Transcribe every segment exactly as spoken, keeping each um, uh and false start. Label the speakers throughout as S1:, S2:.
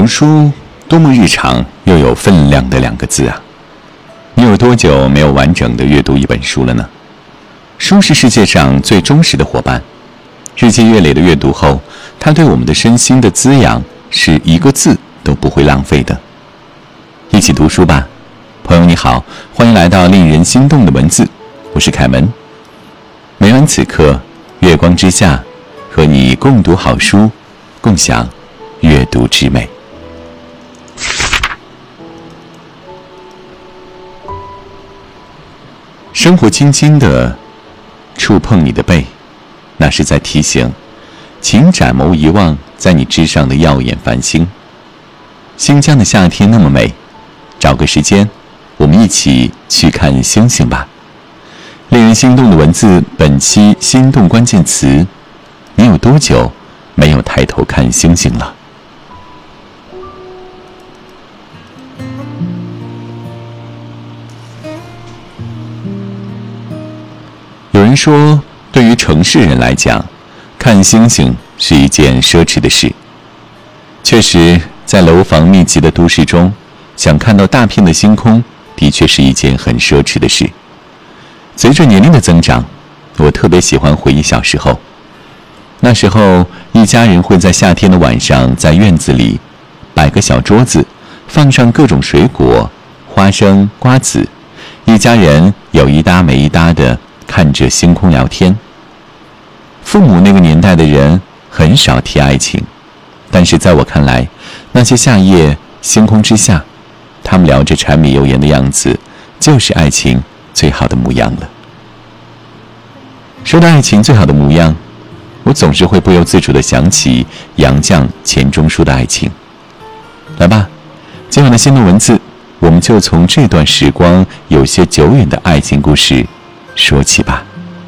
S1: 读书多么日常又有分量的两个字啊！你有多久没有完整的阅读一本书了呢？书是世界上最忠实的伙伴，日积月累的阅读后，它对我们的身心的滋养是一个字都不会浪费的。一起读书吧，朋友你好，欢迎来到令人心动的文字，我是凯门。每晚此刻，月光之下，和你共读好书，共享阅读之美。生活轻轻地触碰你的背，那是在提醒，请展眸一望，在你之上的耀眼繁星。新疆的夏天那么美，找个时间，我们一起去看星星吧。令人心动的文字，本期心动关键词：你有多久没有抬头看星星了？有人说，对于城市人来讲，看星星是一件奢侈的事。确实，在楼房密集的都市中，想看到大片的星空，的确是一件很奢侈的事。随着年龄的增长，我特别喜欢回忆小时候。那时候，一家人会在夏天的晚上，在院子里摆个小桌子，放上各种水果、花生、瓜子，一家人有一搭没一搭的看着星空聊天。父母那个年代的人很少提爱情，但是在我看来，那些夏夜星空之下，他们聊着柴米油盐的样子，就是爱情最好的模样了。说到爱情最好的模样，我总是会不由自主地想起杨绛钱钟书的爱情。来吧，今晚的心动文字，我们就从这段时光有些久远的爱情故事说起吧。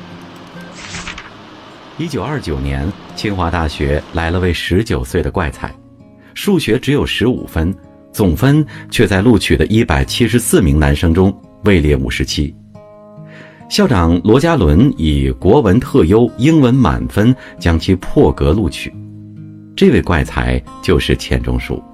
S2: 一九二九年，清华大学来了位十九岁的怪才，数学只有十五分，总分却在录取的一百七十四名男生中位列五十七。校长罗家伦以国文特优、英文满分将其破格录取。这位怪才就是钱钟书。